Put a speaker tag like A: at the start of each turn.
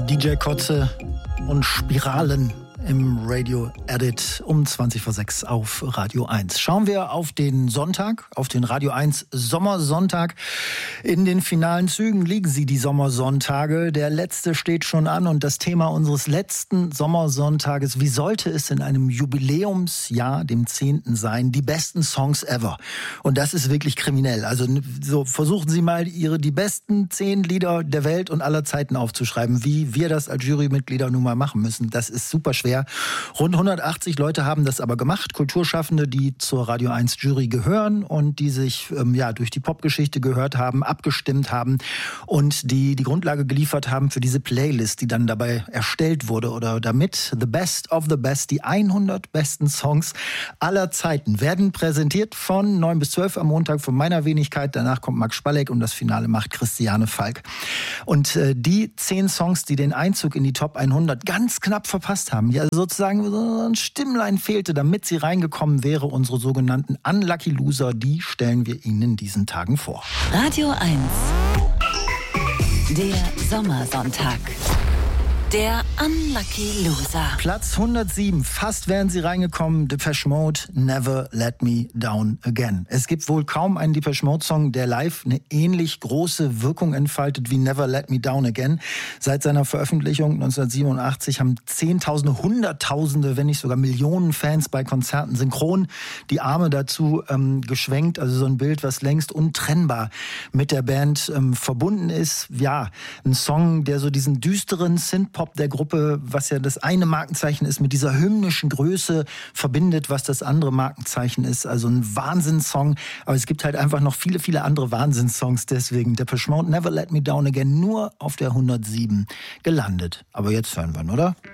A: DJ Kotze und Spiralen im Radio Edit um 20:06 auf Radio 1. Schauen wir auf den Sonntag, auf den Radio 1 Sommersonntag. In den finalen Zügen liegen sie, die Sommersonntage. Der letzte steht schon an und das Thema unseres letzten Sommersonntages: Wie sollte es in einem Jubiläumsjahr, dem 10. sein, die besten Songs ever? Und das ist wirklich kriminell. Also so versuchen Sie mal, die besten 10 Lieder der Welt und aller Zeiten aufzuschreiben, wie wir das als Jurymitglieder nun mal machen müssen. Das ist super schwer. Rund 180 Leute haben das aber gemacht, Kulturschaffende, die zur Radio 1 Jury gehören und die sich durch die Popgeschichte gehört haben, abgestimmt haben und die Grundlage geliefert haben für diese Playlist, die dann dabei erstellt wurde, oder damit The Best of the Best, die 100 besten Songs aller Zeiten, werden präsentiert von 9 bis 12 am Montag von meiner Wenigkeit. Danach kommt Max Spalleck und das Finale macht Christiane Falk. Und die 10 Songs, die den Einzug in die Top 100 ganz knapp verpasst haben, ja sozusagen so ein Stimmlein fehlte, damit sie reingekommen wäre, unsere sogenannten Unlucky Loser, die stellen wir Ihnen in diesen Tagen vor.
B: Radio 1, der Sommersonntag. Der Unlucky Loser.
A: Platz 107, fast wären sie reingekommen. Depeche Mode, Never Let Me Down Again. Es gibt wohl kaum einen Depeche Mode Song, der live eine ähnlich große Wirkung entfaltet wie Never Let Me Down Again. Seit seiner Veröffentlichung 1987 haben Zehntausende, Hunderttausende, wenn nicht sogar Millionen Fans bei Konzerten synchron die Arme dazu geschwenkt. Also so ein Bild, was längst untrennbar mit der Band verbunden ist. Ja, ein Song, der so diesen düsteren Synthpop der Gruppe, was ja das eine Markenzeichen ist, mit dieser hymnischen Größe verbindet, was das andere Markenzeichen ist. Also ein Wahnsinnssong. Aber es gibt halt einfach noch viele, viele andere Wahnsinnssongs. Deswegen Depeche Mode, Never Let Me Down Again, nur auf der 107 gelandet. Aber jetzt hören wir ihn, oder?